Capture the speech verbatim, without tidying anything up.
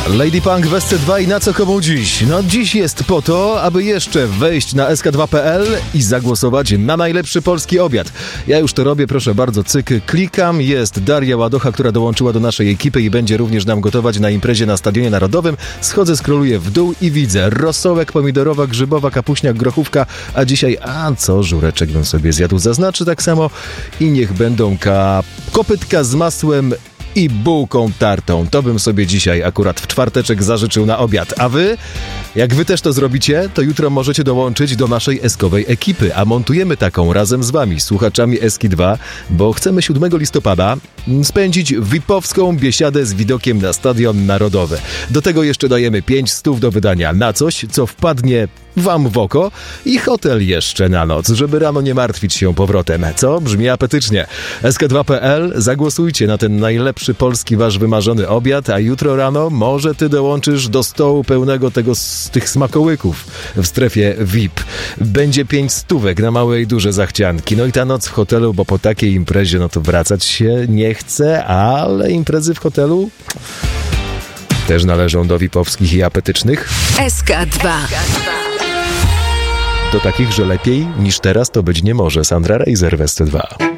Lady Punk w S C dwa i na co komu dziś? No dziś jest po to, aby jeszcze wejść na S K dwa kropka P L i zagłosować na najlepszy polski obiad. Ja już to robię, proszę bardzo, cyk, klikam. Jest Daria Ładocha, która dołączyła do naszej ekipy i będzie również nam gotować na imprezie na Stadionie Narodowym. Schodzę, scrolluję w dół i widzę rosołek, pomidorowa, grzybowa, kapuśniak, grochówka, a dzisiaj, a co, żureczek bym sobie zjadł, zaznaczy tak samo i niech będą ka... kopytka z masłem i bułką tartą. To bym sobie dzisiaj akurat w czwarteczek zażyczył na obiad. A wy? Jak wy też to zrobicie, to jutro możecie dołączyć do naszej eskowej ekipy, a montujemy taką razem z wami, słuchaczami Eski dwa, bo chcemy siódmego listopada spędzić V I P-owską biesiadę z widokiem na Stadion Narodowy. Do tego jeszcze dajemy pięć stów do wydania na coś, co wpadnie wam w oko i hotel jeszcze na noc, żeby rano nie martwić się powrotem. Co? Brzmi apetycznie. S K dwa kropka P L, zagłosujcie na ten najlepszy polski wasz wymarzony obiad, a jutro rano może ty dołączysz do stołu pełnego tego z tych smakołyków w strefie V I P. Będzie pięć stówek na małe i duże zachcianki. No i ta noc w hotelu, bo po takiej imprezie no to wracać się nie chce, ale imprezy w hotelu też należą do V I P-owskich i apetycznych. S K dwa. Do takich, że lepiej niż teraz to być nie może. Sandra Reiser w S C dwa.